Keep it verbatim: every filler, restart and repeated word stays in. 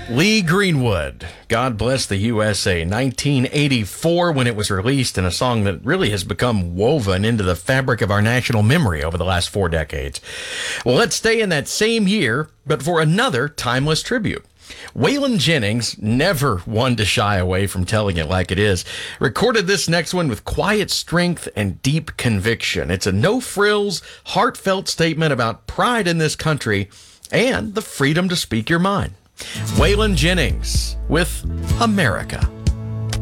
Lee Greenwood, God Bless the U S A, nineteen eighty-four when it was released, and a song that really has become woven into the fabric of our national memory over the last four decades. Well, let's stay in that same year, but for another timeless tribute. Waylon Jennings, never one to shy away from telling it like it is, recorded this next one with quiet strength and deep conviction. It's a no-frills, heartfelt statement about pride in this country and the freedom to speak your mind. Waylon Jennings with America.